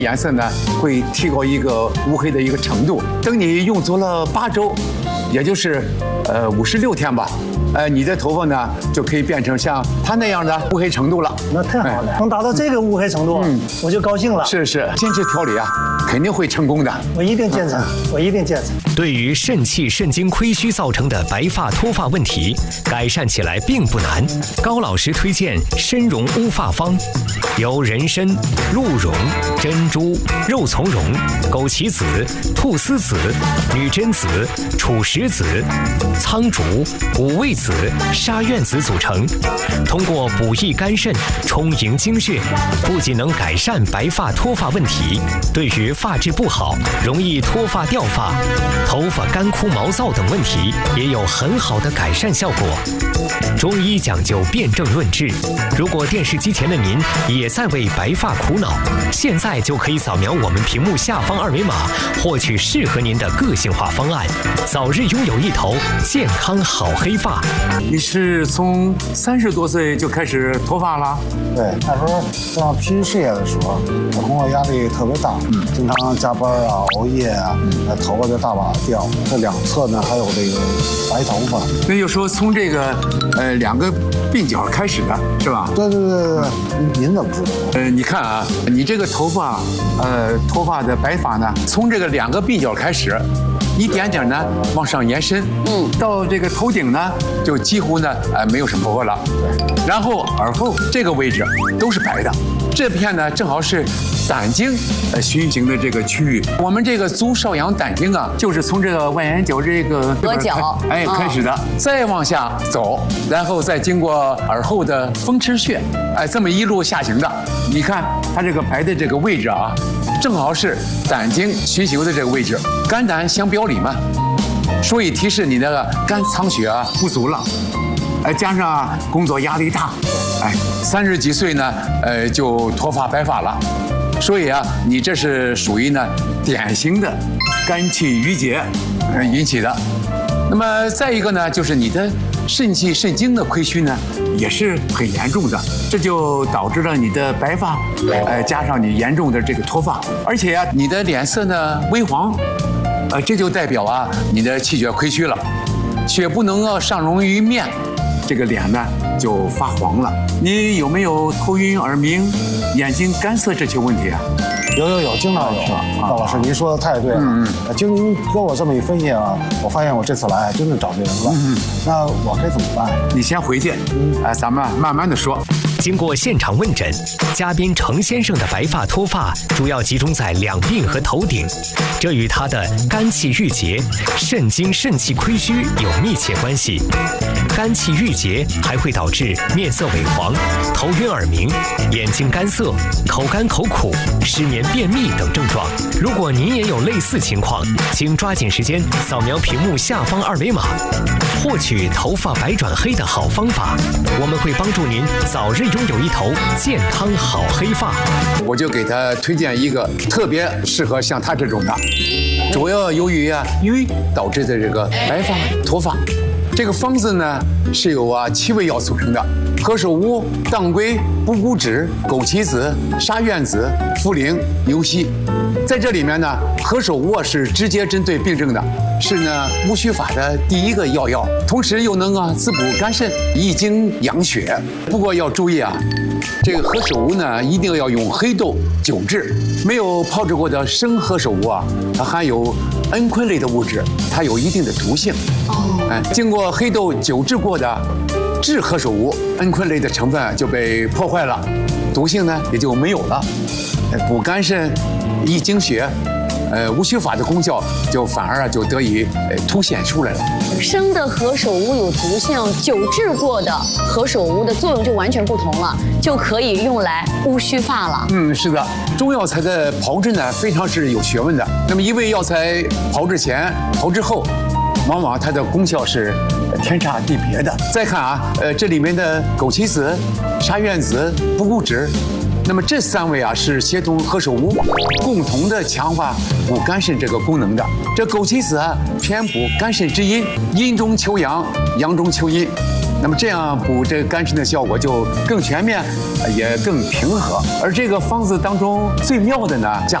颜色呢会提高一个乌黑的一个程度。等你用足了8周，也就是56天吧，你的头发呢就可以变成像它那样的乌黑程度了。 那太好了，能达到这个乌黑程度，我就高兴了。 是，坚持调理啊，肯定会成功的。 我一定坚持，我一定坚持。 对于肾气肾精亏虚造成的白发脱发问题，改善起来并不难。高老师推荐参茸乌发方，由人参、鹿茸、珍珠、肉苁蓉、枸杞子、菟丝子、女贞子、楚石子、苍竹、五味子、沙苑子组成，通过补益肝肾、充盈精血，不仅能改善白发脱发问题，对于发质不好、容易脱发掉发、头发干枯毛躁等问题也有很好的改善效果。中医讲究辨证论治，如果电视机前的您也在为白发苦恼，现在就可以扫描我们屏幕下方2维码，获取适合您的个性化方案，早日拥有一头健康好黑发。 你是从30多岁就开始脱发了？ 对，那时候正拼事业的时候，我工作压力特别大，经常加班啊、熬夜啊，头发就大把掉。这两侧呢还有这个白头发。 那就说从这个2个鬓角开始的是吧？ 对，您怎么知道？ 你看啊，你这个头发脱发的白发呢，从这个2个鬓角开始，一点点呢往上延伸，到这个头顶呢就几乎呢没有什么头发了，然后耳后这个位置都是白的，这片呢正好是胆经循行的这个区域。我们这个足少阳胆经啊，就是从这个外眼角这个额角开始的，再往下走，然后再经过耳后的风池穴，这么一路下行的。你看它这个白的这个位置啊，正好是胆经循行的这个位置，肝胆相表里嘛，所以提示你的肝藏血啊不足了。加上工作压力大，30几岁呢，就脱发白发了，所以啊，你这是属于呢典型的肝气郁结引起的。那么再一个呢，就是你的肾气肾精的亏虚呢，也是很严重的，这就导致了你的白发，加上你严重的这个脱发，而且啊，你的脸色呢微黄，这就代表啊你的气血亏虚了，血不能上溶于面。这个脸呢就发黄了。你有没有头晕耳鸣、眼睛干涩这些问题啊？ 有，经常有。高老师，您说的太对了。经您跟我这么一分析啊，我发现我这次来真的找对人了。那我该怎么办？ 你先回去，咱们慢慢的说。 经过现场问诊，嘉宾程先生的白发脱发主要集中在两鬓和头顶，这与他的肝气郁结、肾精肾气亏虚有密切关系。肝气郁结还会导致面色萎黄、头晕耳鸣、眼睛干涩、口干口苦、失眠便秘等症状。如果您也有类似情况，请抓紧时间扫描屏幕下方2维码，获取头发白转黑的好方法。我们会帮助您早日拥有一头健康好黑发。 我就给他推荐一个特别适合像他这种的，主要由于郁导致的这个白发脱发。这个方子呢是由7味药组成的：何首乌、当归、补骨脂、枸杞子、沙苑子、茯苓、牛膝。在这里面呢，何首乌是直接针对病症的，是呢乌须发的第一个药，同时又能滋补肝肾、益精养血。不过要注意这个何首乌呢一定要用黑豆久制，没有泡制过的生何首乌它含有蒽醌类的物质，它有一定的毒性。经过黑豆久制过的制何首乌，蒽醌类的成分就被破坏了，毒性呢也就没有了，补肝肾、益精血，乌须发的功效就反而就得以凸显出来了。 生的何首乌有毒性，久制过的何首乌的作用就完全不同了，就可以用来乌须发了。是的，中药材的炮制呢非常是有学问的。那么一味药材炮制前、炮制后，往往它的功效是天差地别的。再看这里面的枸杞子、沙苑子、补骨脂，那么这3味是协同何首乌，共同的强化补肝肾这个功能的。这枸杞子偏补肝肾之阴，阴中求阳，阳中求阴。 那么这样补这个干湿的效果就更全面，也更平和。而这个方子当中最妙的呢，加